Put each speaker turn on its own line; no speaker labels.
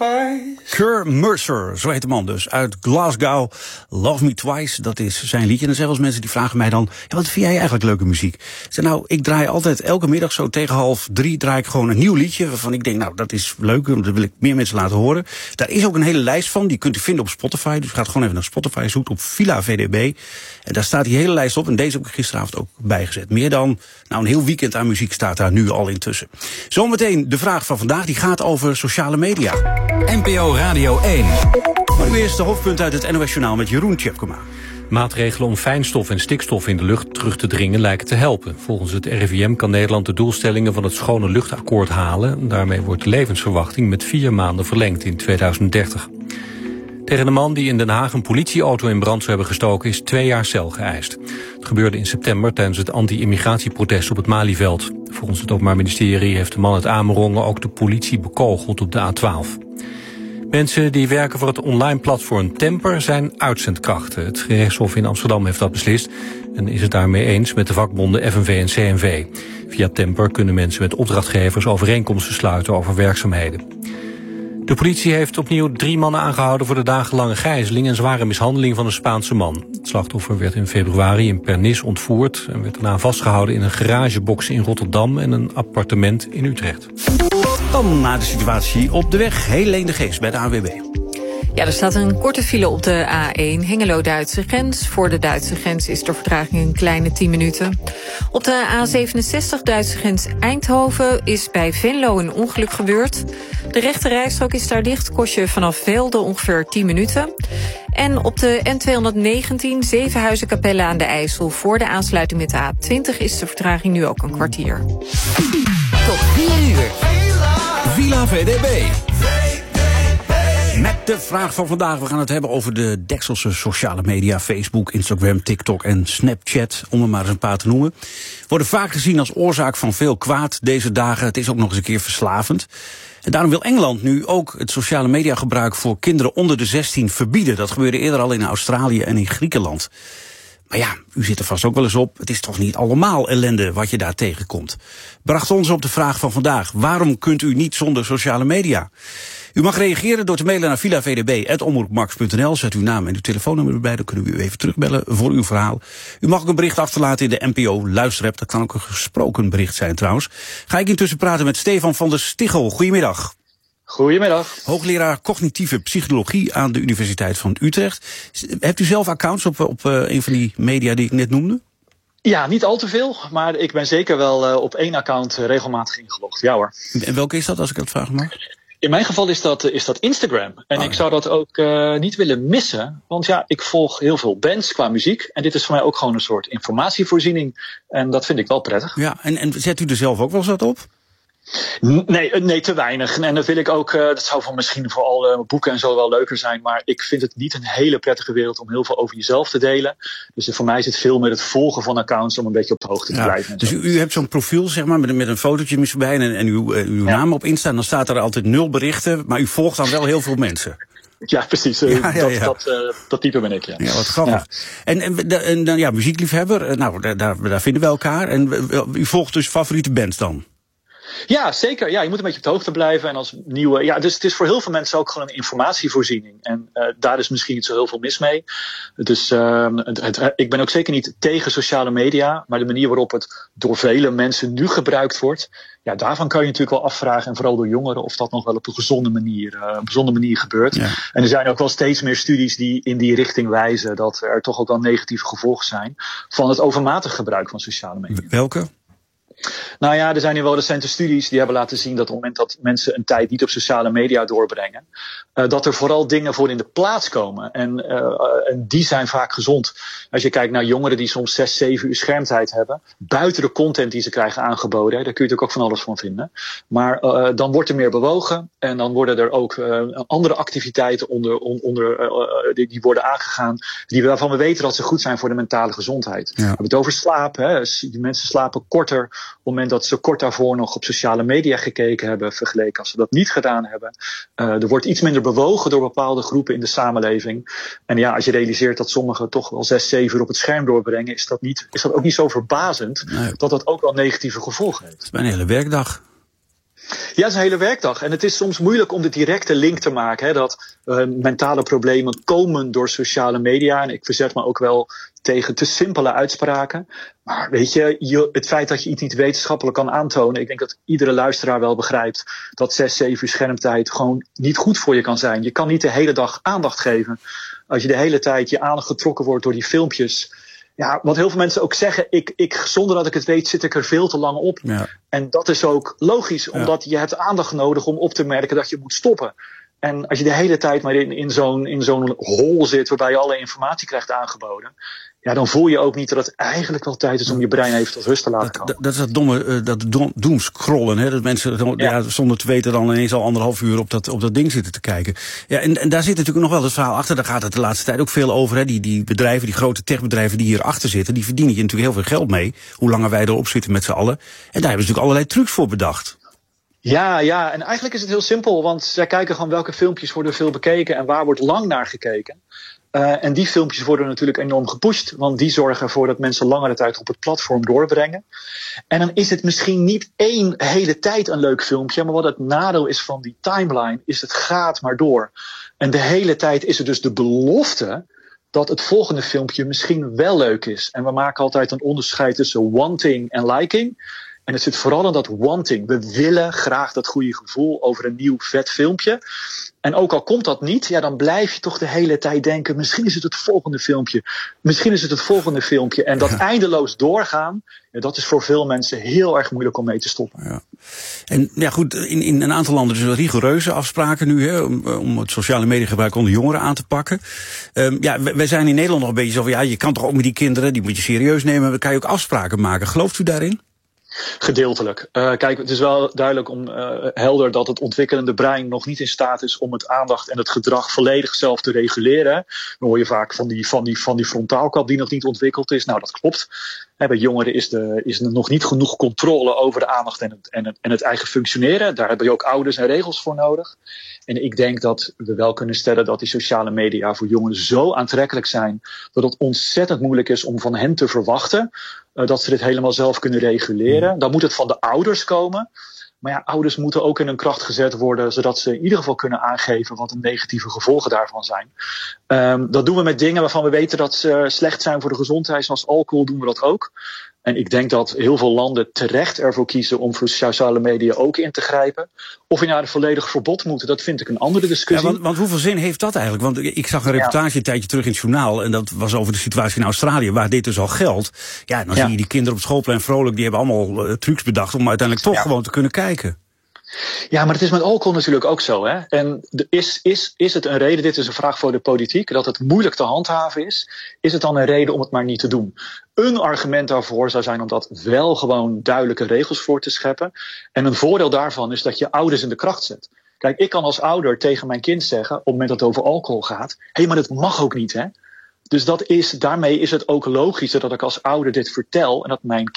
Kerr Mercer, zo heet de man dus, uit Glasgow. Love Me Twice, dat is zijn liedje. En er zijn wel eens mensen die vragen mij dan, ja, wat vind jij eigenlijk leuke muziek? Ik zeg, nou, ik draai altijd elke middag zo tegen 2:30 draai ik gewoon een nieuw liedje, waarvan ik denk, nou, dat is leuk, dat wil ik meer mensen laten horen. Daar is ook een hele lijst van, die kunt u vinden op Spotify. Dus gaat gewoon even naar Spotify, zoekt op Villa VDB. En daar staat die hele lijst op, en deze heb ik gisteravond ook bijgezet. Meer dan, nou, een heel weekend aan muziek staat daar nu al intussen. Zometeen de vraag van vandaag, die gaat over sociale media.
NPO Radio 1.
Maar nu eerst de hoofdpunten uit het NOS Journaal met Jeroen Tjepkema.
Maatregelen om fijnstof en stikstof in de lucht terug te dringen lijken te helpen. Volgens het RIVM kan Nederland de doelstellingen van het Schone Luchtakkoord halen. Daarmee wordt de levensverwachting met 4 maanden verlengd in 2030. Tegen de man die in Den Haag een politieauto in brand zou hebben gestoken is 2 jaar cel geëist. Het gebeurde in september tijdens het anti-immigratieprotest op het Malieveld. Volgens het Openbaar Ministerie heeft de man uit Amerongen ook de politie bekogeld op de A12. Mensen die werken voor het online platform Temper zijn uitzendkrachten. Het gerechtshof in Amsterdam heeft dat beslist en is het daarmee eens met de vakbonden FNV en CNV. Via Temper kunnen mensen met opdrachtgevers overeenkomsten sluiten over werkzaamheden. De politie heeft opnieuw 3 mannen aangehouden voor de dagenlange gijzeling en zware mishandeling van een Spaanse man. Het slachtoffer werd in februari in Pernis ontvoerd en werd daarna vastgehouden in een garagebox in Rotterdam en een appartement in Utrecht.
Dan naar de situatie op de weg. Helene de Geest bij de ANWB.
Ja, er staat een korte file op de A1 Hengelo-Duitse grens. Voor de Duitse grens is de vertraging een kleine 10 minuten. Op de A67 Duitse grens Eindhoven is bij Venlo een ongeluk gebeurd. De rechte rijstrook is daar dicht, kost je vanaf Velde ongeveer 10 minuten. En op de N219 Zevenhuizen-Capelle aan de IJssel voor de aansluiting met de A20 is de vertraging nu ook een kwartier.
Tot 4 uur. Villa VDB.
Met de vraag van vandaag, we gaan het hebben over de Dekselse sociale media, Facebook, Instagram, TikTok en Snapchat, om er maar eens een paar te noemen. Worden vaak gezien als oorzaak van veel kwaad deze dagen. Het is ook nog eens een keer verslavend. En daarom wil Engeland nu ook het sociale media gebruik voor kinderen onder de 16 verbieden. Dat gebeurde eerder al in Australië en in Griekenland. Maar ja, u zit er vast ook wel eens op. Het is toch niet allemaal ellende wat je daar tegenkomt. Bracht ons op de vraag van vandaag. Waarom kunt u niet zonder sociale media? U mag reageren door te mailen naar villavdb@omroepmax.nl. Zet uw naam en uw telefoonnummer erbij, dan kunnen we u even terugbellen voor uw verhaal. U mag ook een bericht achterlaten in de NPO Luisterapp. Dat kan ook een gesproken bericht zijn trouwens. Ga ik intussen praten met Stefan van der Stichel. Goedemiddag.
Goedemiddag.
Hoogleraar cognitieve psychologie aan de Universiteit van Utrecht. Hebt u zelf accounts op een van die media die ik net noemde?
Ja, niet al te veel, maar ik ben zeker wel op 1 account regelmatig ingelogd. Ja hoor.
En welke is dat, als ik dat vragen mag?
In mijn geval is dat Instagram. En ik zou dat ook niet willen missen. Want ja, ik volg heel veel bands qua muziek. En dit is voor mij ook gewoon een soort informatievoorziening. En dat vind ik wel prettig.
Ja, en zet u er zelf ook wel eens wat op?
Nee, te weinig. En dat wil ik ook, dat zou voor misschien voor alle boeken en zo wel leuker zijn. Maar ik vind het niet een hele prettige wereld om heel veel over jezelf te delen. Dus voor mij is het veel met het volgen van accounts om een beetje op de hoogte te blijven.
Dus u hebt zo'n profiel, zeg maar, met een fotootje erbij en uw naam op Insta. En dan staat er altijd 0 berichten, maar u volgt dan wel heel veel mensen.
Ja, precies. Dat type ben ik, ja.
Ja, wat grappig. Ja. En dan muziekliefhebber, daar vinden we elkaar. En u volgt dus favoriete bands dan?
Ja, zeker. Ja, je moet een beetje op de hoogte blijven. En als nieuwe. Ja, dus het is voor heel veel mensen ook gewoon een informatievoorziening. En daar is misschien niet zo heel veel mis mee. Dus ik ben ook zeker niet tegen sociale media. Maar de manier waarop het door vele mensen nu gebruikt wordt. Ja, daarvan kan je natuurlijk wel afvragen. En vooral door jongeren of dat nog wel op een gezonde manier gebeurt. Ja. En er zijn ook wel steeds meer studies die in die richting wijzen. Dat er toch ook wel negatieve gevolgen zijn van het overmatig gebruik van sociale media.
Welke?
Nou ja, er zijn nu wel recente studies die hebben laten zien dat op het moment dat mensen een tijd niet op sociale media doorbrengen, dat er vooral dingen voor in de plaats komen. En die zijn vaak gezond. Als je kijkt naar jongeren die soms 6, 7 uur schermtijd hebben, buiten de content die ze krijgen aangeboden, daar kun je natuurlijk ook van alles van vinden. Maar dan wordt er meer bewogen en dan worden er ook andere activiteiten die worden aangegaan, waarvan we weten dat ze goed zijn voor de mentale gezondheid. Ja. We hebben het over slaap. Die mensen slapen korter op het moment dat ze kort daarvoor nog op sociale media gekeken hebben, vergeleken als ze dat niet gedaan hebben. Er wordt iets minder bewogen door bepaalde groepen in de samenleving. En ja, als je realiseert dat sommigen toch wel 6, 7 uur op het scherm doorbrengen, is dat ook niet zo verbazend dat dat ook wel negatieve gevolgen heeft.
Het is bijna een hele werkdag.
Ja, het is een hele werkdag. En het is soms moeilijk om de directe link te maken. Hè, dat mentale problemen komen door sociale media. En ik verzet me ook wel tegen te simpele uitspraken. Maar weet je, het feit dat je iets niet wetenschappelijk kan aantonen. Ik denk dat iedere luisteraar wel begrijpt dat 6-7 uur schermtijd gewoon niet goed voor je kan zijn. Je kan niet de hele dag aandacht geven. Als je de hele tijd je aandacht getrokken wordt door die filmpjes. Ja, wat heel veel mensen ook zeggen, zonder dat ik het weet, zit ik er veel te lang op. Ja. En dat is ook logisch, omdat je hebt aandacht nodig om op te merken dat je moet stoppen. En als je de hele tijd maar in zo'n hol zit waarbij je alle informatie krijgt aangeboden, ja, dan voel je ook niet dat het eigenlijk wel tijd is om je brein even tot rust te laten komen.
Dat is dat domme, doomscrollen, hè? Dat mensen zonder te weten dan ineens al 1,5 uur op dat ding zitten te kijken. Ja, en daar zit natuurlijk nog wel het verhaal achter. Daar gaat het de laatste tijd ook veel over. Hè? Die bedrijven, die grote techbedrijven die hierachter zitten, die verdienen je natuurlijk heel veel geld mee. Hoe langer wij erop zitten met z'n allen. En daar hebben ze natuurlijk allerlei trucs voor bedacht.
Ja, en eigenlijk is het heel simpel, want zij kijken gewoon welke filmpjes worden veel bekeken en waar wordt lang naar gekeken. En die filmpjes worden natuurlijk enorm gepusht, want die zorgen ervoor dat mensen langere tijd op het platform doorbrengen. En dan is het misschien niet één hele tijd een leuk filmpje, maar wat het nadeel is van die timeline, is het gaat maar door. En de hele tijd is er dus de belofte dat het volgende filmpje misschien wel leuk is. En we maken altijd een onderscheid tussen wanting en liking. En het zit vooral in dat wanting. We willen graag dat goede gevoel over een nieuw vet filmpje. En ook al komt dat niet, ja, dan blijf je toch de hele tijd denken, misschien is het volgende filmpje. Misschien is het het volgende filmpje. En dat eindeloos doorgaan, ja, dat is voor veel mensen heel erg moeilijk om mee te stoppen. Ja.
En ja, goed, in een aantal landen dus rigoureuze afspraken nu, hè, om het sociale mediagebruik onder jongeren aan te pakken. Wij zijn in Nederland nog een beetje zo van, ja, je kan toch ook met die kinderen, die moet je serieus nemen. Dan kan je ook afspraken maken. Gelooft u daarin?
Gedeeltelijk. Kijk, het is wel duidelijk helder dat het ontwikkelende brein nog niet in staat is om het aandacht en het gedrag volledig zelf te reguleren. Dan hoor je vaak van die frontaalkap die nog niet ontwikkeld is. Nou, dat klopt. Bij jongeren is er nog niet genoeg controle over de aandacht en het eigen functioneren. Daar hebben je ook ouders en regels voor nodig. En ik denk dat we wel kunnen stellen dat die sociale media voor jongeren zo aantrekkelijk zijn dat het ontzettend moeilijk is om van hen te verwachten dat ze dit helemaal zelf kunnen reguleren. Dan moet het van de ouders komen. Maar ja, ouders moeten ook in hun kracht gezet worden, zodat ze in ieder geval kunnen aangeven wat de negatieve gevolgen daarvan zijn. Dat doen we met dingen waarvan we weten dat ze slecht zijn voor de gezondheid, zoals alcohol doen we dat ook. En ik denk dat heel veel landen terecht ervoor kiezen om voor sociale media ook in te grijpen. Of je naar een volledig verbod moet, dat vind ik een andere discussie.
Ja, want hoeveel zin heeft dat eigenlijk? Want ik zag een reportage een tijdje terug in het journaal, en dat was over de situatie in Australië, waar dit dus al geldt. Ja, dan zie je die kinderen op het schoolplein vrolijk, die hebben allemaal trucs bedacht om uiteindelijk toch gewoon te kunnen kijken.
Ja, maar het is met alcohol natuurlijk ook zo. Hè? En is het een reden, dit is een vraag voor de politiek, dat het moeilijk te handhaven is? Is het dan een reden om het maar niet te doen? Een argument daarvoor zou zijn om dat wel gewoon duidelijke regels voor te scheppen. En een voordeel daarvan is dat je ouders in de kracht zet. Kijk, ik kan als ouder tegen mijn kind zeggen, op het moment dat het over alcohol gaat, hé, maar dat mag ook niet, hè? Dus daarmee is het ook logisch dat ik als ouder dit vertel en dat mijn